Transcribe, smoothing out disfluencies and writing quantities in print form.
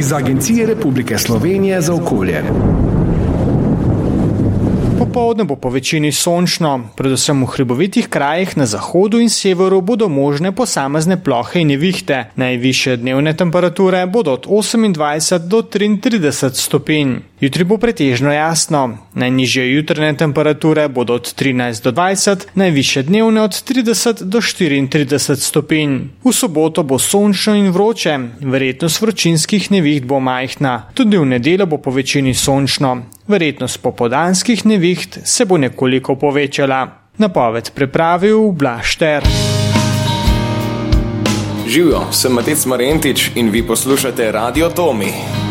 iz Agencije Republike Slovenije za okolje. Popoldne bo po večini sončno, predvsem v hribovitih krajih na zahodu in severu bodo možne posamezne plohe in nevihte. Najvišje dnevne temperature bodo od 28 do 33 stopinj. Jutri bo pretežno jasno. Najnižje jutranje temperature bodo od 13 do 20, najvišje dnevne od 30 do 34 stopinj. V soboto bo sončno in vroče, verjetnost vročinskih neviht bo majhna. Tudi v nedeljo bo po večini sončno. Verjetnost popoldanskih neviht se bo nekoliko povečala. Napoved pripravil Blaž Šter. Živjo, sem Matec Marentič in vi poslušate Radio Tomi.